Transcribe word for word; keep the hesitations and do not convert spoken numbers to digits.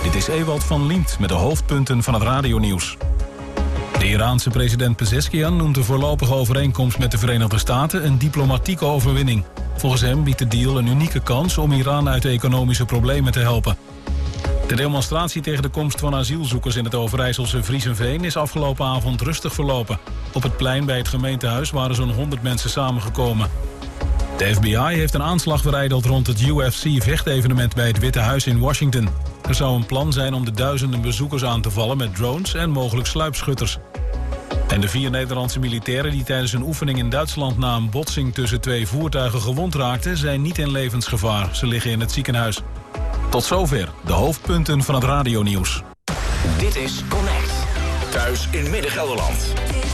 Dit is Ewald van Liemt met de hoofdpunten van het radionieuws. De Iraanse president Pezeshkian noemt de voorlopige overeenkomst met de Verenigde Staten een diplomatieke overwinning. Volgens hem biedt de deal een unieke kans om Iran uit de economische problemen te helpen. De demonstratie tegen de komst van asielzoekers in het Overijsselse Vriezenveen is afgelopen avond rustig verlopen. Op het plein bij het gemeentehuis waren zo'n honderd mensen samengekomen. De F B I heeft een aanslag bereideld rond het U F C-vechtevenement bij het Witte Huis in Washington. Er zou een plan zijn om de duizenden bezoekers aan te vallen met drones en mogelijk sluipschutters. En de vier Nederlandse militairen die tijdens een oefening in Duitsland na een botsing tussen twee voertuigen gewond raakten, zijn niet in levensgevaar. Ze liggen in het ziekenhuis. Tot zover de hoofdpunten van het radionieuws. Dit is Connect. Thuis in Midden-Gelderland.